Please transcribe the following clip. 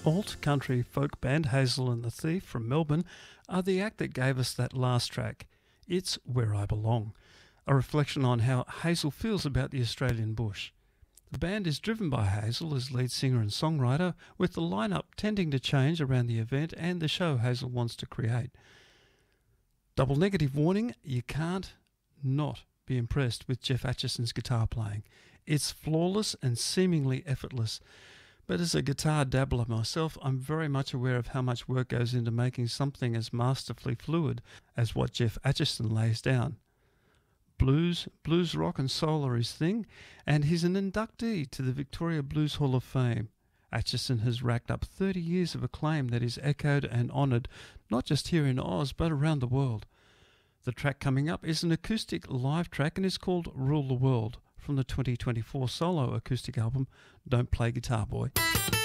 Alt country folk band Hazel and the Thief from Melbourne are the act that gave us that last track. It's Where I Belong, a reflection on how Hazel feels about the Australian bush. The band is driven by Hazel as lead singer and songwriter, with the lineup tending to change around the event and the show Hazel wants to create. Double negative warning, you can't not be impressed with Jeff Atchison's guitar playing. It's flawless and seemingly effortless. But as a guitar dabbler myself, I'm very much aware of how much work goes into making something as masterfully fluid as what Jeff Atchison lays down. Blues rock and soul are his thing, and he's an inductee to the Victoria Blues Hall of Fame. Atchison has racked up 30 years of acclaim that is echoed and honoured, not just here in Oz, but around the world. The track coming up is an acoustic live track and is called Rule the World, from the 2024 solo acoustic album Don't Play Guitar Boy.